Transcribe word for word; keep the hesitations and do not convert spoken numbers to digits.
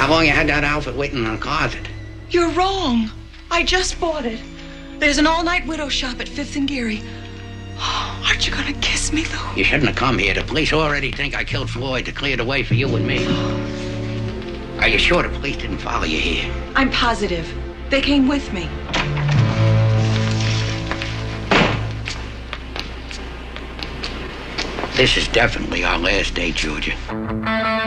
How long you had that outfit waiting in the closet? You're wrong. I just bought it. There's an all-night widow shop at Fifth and Geary. Oh, aren't you gonna kiss me, Lou? You shouldn't have come here. The police already think I killed Floyd to clear the way for you and me. Are you sure the police didn't follow you here? I'm positive. They came with me. This is definitely our last day, Georgia.